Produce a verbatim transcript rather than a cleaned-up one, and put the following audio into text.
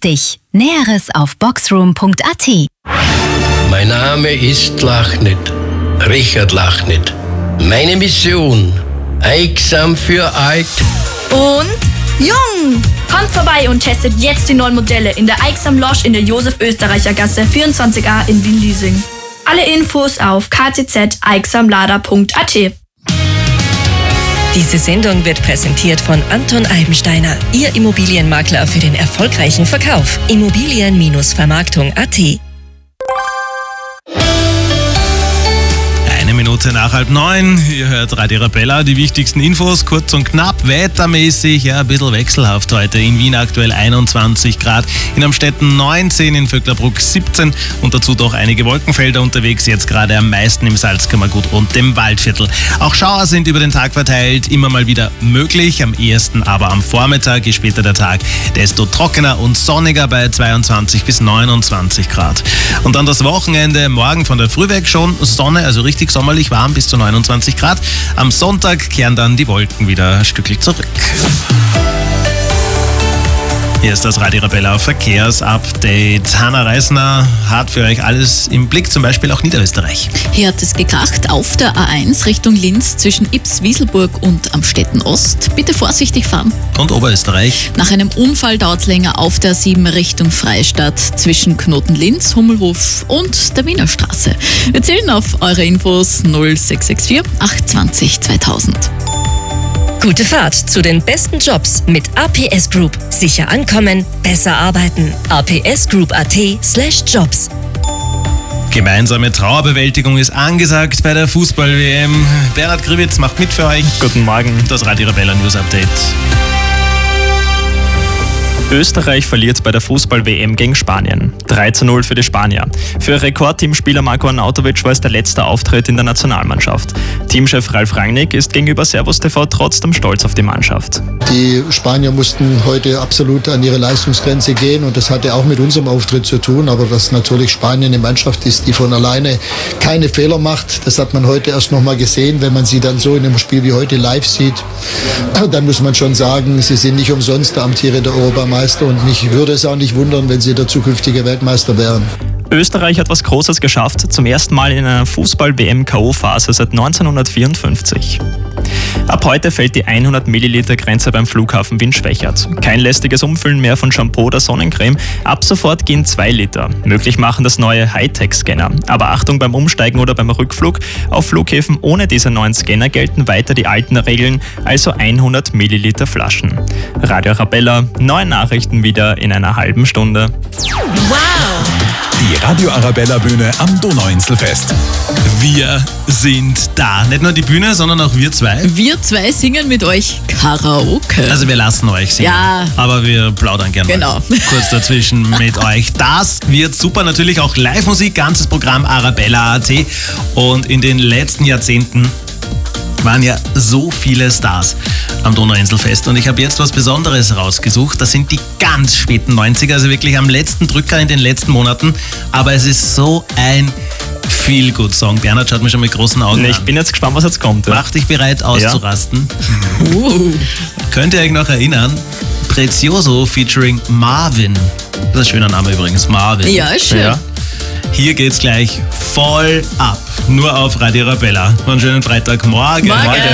dich. Näheres auf boxroom punkt a t. Mein Name ist Lachnit, Richard Lachnit. Meine Mission, Eiksam für alt und jung. Kommt vorbei und testet jetzt die neuen Modelle in der Eiksam Losch in der Josef-Österreicher-Gasse vierundzwanzig a in Wien-Liesing. Alle Infos auf k t z eiksamlader punkt a t. Diese Sendung wird präsentiert von Anton Eibensteiner, Ihr Immobilienmakler für den erfolgreichen Verkauf. Immobilien-Vermarktung punkt a t. Eine Minute nach halb neun, ihr hört Radio Arabella, die wichtigsten Infos, kurz und knapp, wettermäßig, ja, ein bisschen wechselhaft heute. In Wien aktuell einundzwanzig Grad, in Amstetten neunzehn, in Vöcklerbruck siebzehn und dazu doch einige Wolkenfelder unterwegs, jetzt gerade am meisten im Salzkammergut und dem Waldviertel. Auch Schauer sind über den Tag verteilt, immer mal wieder möglich, am ehesten aber am Vormittag, je später der Tag, desto trockener und sonniger bei zweiundzwanzig bis neunundzwanzig Grad. Und dann das Wochenende, morgen von der Früh weg schon Sonne, also richtig sommerlich warm bis zu neunundzwanzig Grad. Am Sonntag kehren dann die Wolken wieder ein Stückchen zurück. Hier ist das Radio Arabella Verkehrsupdate. Hanna Reisner hat für euch alles im Blick, zum Beispiel auch Niederösterreich. Hier hat es gekracht auf der A eins Richtung Linz zwischen Ybbs-Wieselburg und Amstetten Ost. Bitte vorsichtig fahren. Und Oberösterreich. Nach einem Unfall dauert es länger auf der A sieben Richtung Freistadt zwischen Knoten-Linz, Hummelhof und der Wiener Straße. Wir zählen auf eure Infos null sechs sechs vier acht zwei null zweitausend. Gute Fahrt zu den besten Jobs mit A P S Group. Sicher ankommen, besser arbeiten. a p s group punkt a t slash jobs. Gemeinsame Trauerbewältigung ist angesagt bei der Fußball-W M. Bernhard Grivitz macht mit für euch. Guten Morgen. Das Radio Arabella News Update. Österreich verliert bei der Fußball-W M gegen Spanien. drei zu null für die Spanier. Für Rekordteamspieler Marko Arnautovic war es der letzte Auftritt in der Nationalmannschaft. Teamchef Ralf Rangnick ist gegenüber Servus T V trotzdem stolz auf die Mannschaft. Die Spanier mussten heute absolut an ihre Leistungsgrenze gehen und das hatte auch mit unserem Auftritt zu tun, aber dass natürlich Spanien eine Mannschaft ist, die von alleine keine Fehler macht, das hat man heute erst noch mal gesehen. Wenn man sie dann so in einem Spiel wie heute live sieht, dann muss man schon sagen, sie sind nicht umsonst der amtierende Europameister. Und mich würde es auch nicht wundern, wenn sie der zukünftige Weltmeister wären. Österreich hat was Großes geschafft, zum ersten Mal in einer Fußball-W M-K O-Phase seit neunzehnhundertvierundfünfzig. Ab heute fällt die hundert Milliliter Grenze beim Flughafen Wien-Schwächert. Kein lästiges Umfüllen mehr von Shampoo oder Sonnencreme. Ab sofort gehen zwei Liter. Möglich machen das neue Hightech-Scanner. Aber Achtung beim Umsteigen oder beim Rückflug. Auf Flughäfen ohne diese neuen Scanner gelten weiter die alten Regeln, also hundert Milliliter Flaschen. Radio Arabella, neue Nachrichten wieder in einer halben Stunde. Wow! Die Radio Arabella Bühne am Donauinselfest. Wir sind da. Nicht nur die Bühne, sondern auch wir zwei. Wir zwei singen mit euch Karaoke. Also wir lassen euch singen. Ja. Aber wir plaudern gerne genau. mal kurz dazwischen mit euch. Das wird super. Natürlich auch Live-Musik, ganzes Programm Arabella punkt a t. Und in den letzten Jahrzehnten waren ja so viele Stars am Donauinselfest und ich habe jetzt was Besonderes rausgesucht. Das sind die ganz späten neunziger, also wirklich am letzten Drücker in den letzten Monaten. Aber es ist so ein Feel-Good-Song. Bernhard schaut mir schon mit großen Augen Ich an. bin jetzt gespannt, was jetzt kommt. Ja. Mach dich bereit auszurasten. Ja. Uh. Könnt ihr euch noch erinnern? Prezioso featuring Marvin. Das ist ein schöner Name übrigens, Marvin. Ja, ist schön. Ja. Hier geht's gleich voll ab. Nur auf Radio Arabella. Einen schönen Freitagmorgen. Morgen.